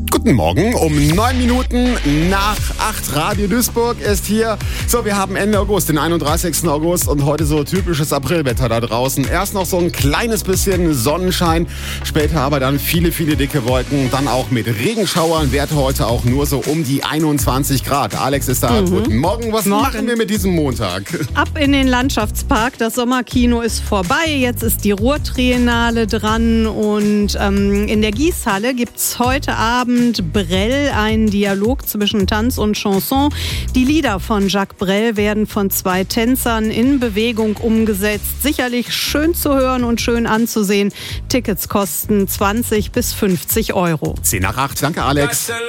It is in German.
Guten Morgen, um 9 Minuten nach 8. Radio Duisburg ist hier. So, wir haben Ende August, den 31. August und heute so typisches Aprilwetter da draußen. Erst noch so ein kleines bisschen Sonnenschein, später aber dann viele dicke Wolken. Dann auch mit Regenschauern, Werte heute auch nur so um die 21 Grad. Alex ist da. Guten Morgen, was machen wir mit diesem Montag? Ab in den Landschaftspark, das Sommerkino ist vorbei. Jetzt ist die Ruhrtriennale dran und in der Gießhalle gibt's heute Abend Brel, ein Dialog zwischen Tanz und Chanson. Die Lieder von Jacques Brel werden von 2 Tänzern in Bewegung umgesetzt. Sicherlich schön zu hören und schön anzusehen. Tickets kosten 20 bis 50 Euro. 10 nach 8. Danke, Alex.